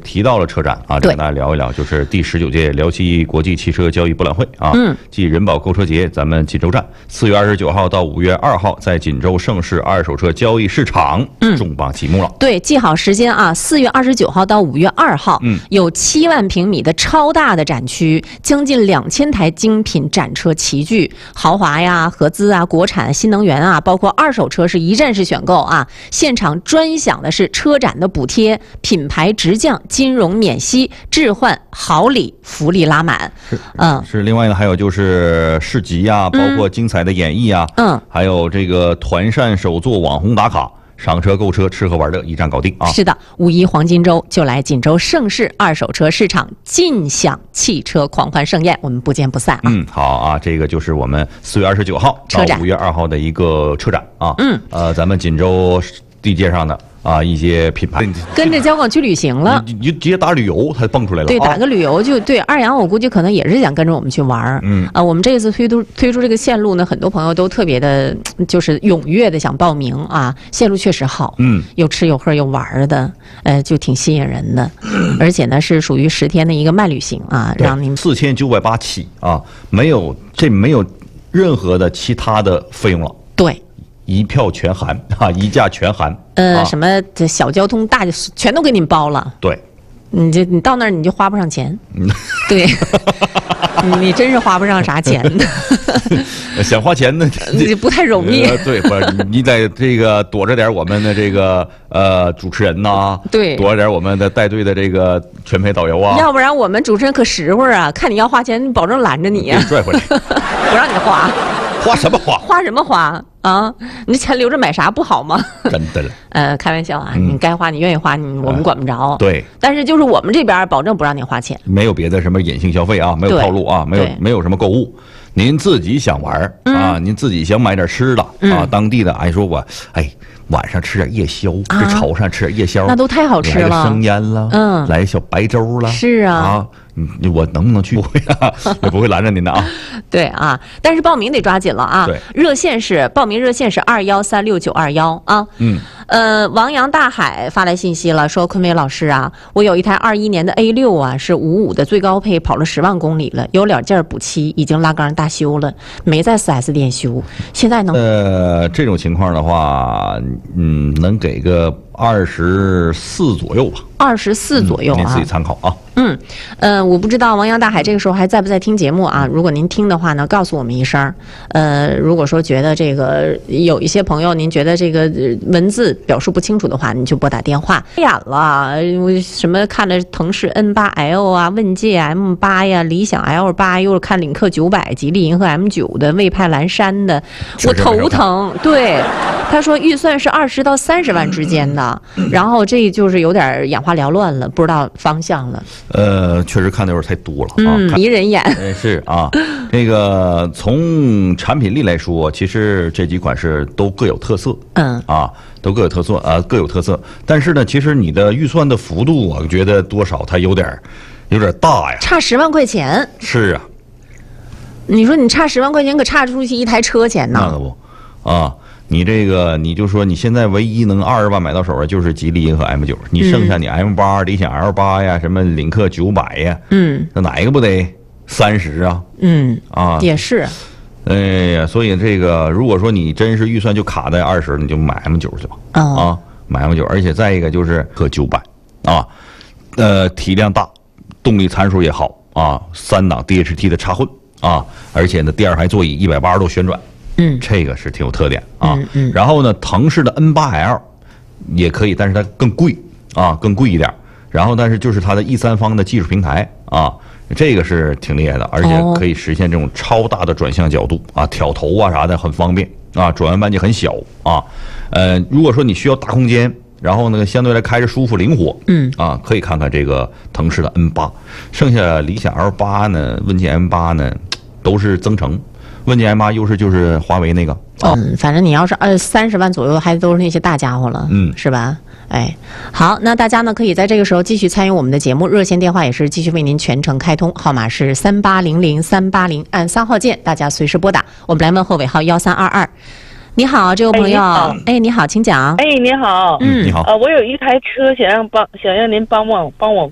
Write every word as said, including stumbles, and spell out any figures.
提到了车展啊，跟大家聊一聊，就是第十九届辽西国际汽车交易博览会啊， 嗯， 即人保购车节，咱们锦州站四月二十九号到五月二号在锦州盛世二手车交易市场重磅启幕了。 对，记好时间啊，四月二十九号到五月二号， 嗯， 有七万平米的超大的展区，将近两千台精品展车齐聚，豪华呀、合资啊、国产、新能源啊，包括二手车是一站式选购啊，现场专享的是车展的补贴，品牌直降，金融免息，置换好礼，福利拉满。嗯， 是。另外呢，还有就是市集啊，包括精彩的演绎啊， 嗯， 还有这个团扇手作网红打卡。上车购车，吃喝玩乐一站搞定啊！ 是的，五一黄金周就来锦州盛世二手车市场，尽享汽车狂欢盛宴，我们不见不散啊！ 嗯，好啊，这个就是我们四月二十九号到五月二号的一个车展啊。 嗯， 呃，咱们锦州地界上的啊一些品牌跟着交广去旅行了， 你你直接打旅游，它蹦出来了。 对，打个旅游就对。二阳我估计可能也是想跟着我们去玩儿。 嗯啊，我们这次推出推出这个线路呢，很多朋友都特别的，就是踊跃的想报名啊。线路确实好， 嗯， 有吃有喝有玩的，呃，就挺吸引人的。而且呢，是属于十天的一个慢旅行啊，让您四千九百八起啊，没有这没有任何的其他的费用了。 对。 一票全含啊，一价全含。 呃，啊、什么这小交通大全都给您包了。 对， 你这你到那儿你就花不上钱。嗯、对，你真是花不上啥钱。 想花钱呢， 不太容易。 呃、对，不是你得这个躲着点我们的这个呃主持人呐、啊， 对， 躲着点我们的带队的这个全陪导游啊。 要不然我们主持人可实惠啊，看你要花钱，保证拦着你呀、啊， 拽回来， 不让你花。 花什么花？ 花什么花啊？你钱留着买啥不好吗？ 真的了。 呃，开玩笑啊， 嗯、 你该花你愿意花，你我们管不着、呃。 对。 但是就是我们这边保证不让你花钱， 没有别的什么隐性消费啊，没有套路啊，没有没有什么购物。您自己想玩啊、嗯，您自己想买点吃的、嗯、啊，当地的哎说我哎晚上吃点夜宵，这、啊、潮汕吃点夜宵， 那都太好吃了， 来个生腌了， 嗯， 来小白粥了， 是啊。 啊你我能不能去？不会啊，也不会拦着您的啊。 对啊，但是报名得抓紧了啊。 对， 热线是报名热线是二幺三六九二幺啊。 嗯。 呃，王阳大海发来信息了，说坤伟老师啊，我有一台二一年的 A 六啊，是五五的最高配，跑了十万公里了，有两件补漆，已经拉缸大修了，没在 四 S 店修，现在能？ 呃，这种情况的话，嗯，能给个二十四左右吧。 二十四左右啊， 您自己参考啊。 嗯，呃，我不知道王阳大海这个时候还在不在听节目啊？如果您听的话呢，告诉我们一声。呃，如果说觉得这个有一些朋友您觉得这个文字表述不清楚的话，你就拨打电话。眼了，什么看了腾势 N 八 L 啊，问界 M 八 呀，理想 L 八，又是看领克九百，吉利银河 M 九的，魏派蓝山的，我头疼。对，他说预算是二十到三十万之间的，然后这就是有点眼花缭乱了，不知道方向了。 呃，确实看的有点太多了啊， 嗯，迷人眼。 呃、是啊，这个从产品力来说，其实这几款式都各有特色， 嗯啊，都各有特色啊、呃，各有特色。但是呢，其实你的预算的幅度，我觉得多少它有点有点大呀， 差十万块钱。 是啊， 你说你差十万块钱，可差出去一台车钱呢？ 那可不啊。你这个，你就说你现在唯一能二十万买到手的，就是吉利银河 M 九，你剩下你 M 八、理想 L 八呀，什么领克九百呀， 嗯， 那哪一个不得三十啊？ 嗯啊， 也是。 哎呀，所以这个，如果说你真是预算就卡在二十，你就买 M 九去吧。 哦、 啊，买 M 九，而且再一个就是克九百啊，呃，体量大，动力参数也好啊，三档 D H T 的插混啊，而且呢，第二排座椅一百八十度旋转。 嗯， 这个是挺有特点啊。 嗯嗯。 然后呢，腾势的 N 八 L 也可以，但是它更贵啊，更贵一点。然后，但是就是它的 E 三方的技术平台啊，这个是挺厉害的，而且可以实现这种超大的转向角度啊，挑头啊啥的很方便啊，转弯半径很小啊。呃，如果说你需要大空间，然后呢相对来开着舒服灵活， 嗯啊，可以看看这个腾势的 N 八。剩下理想 L 八呢，问界 M 八呢，都是增程。问界 M 八优势就是华为那个， 啊、嗯，反正你要是二三十万左右，还都是那些大家伙了， 嗯， 是吧？哎，好，那大家呢可以在这个时候继续参与我们的节目，热线电话也是继续为您全程开通，号码是三八零零三八零，按三号键，大家随时拨打。我们来问候尾号幺三二二。你好，这位朋友，哎，哎你好，请讲。 哎，你好， 嗯，你好， 呃，我有一台车想让帮，想让您帮我帮我